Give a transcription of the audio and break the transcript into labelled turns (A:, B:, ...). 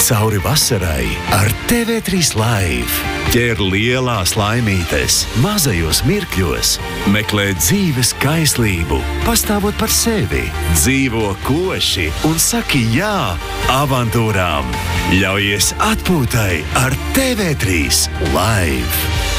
A: cauri vasarai ar TV3 Live. Ķer lielās laimītes mazajos mirkļos, meklē dzīves kaislību, pastāvot par sevi, dzīvo koši un saki jā avantūrām. Ļaujies atpūtai ar TV3 Live.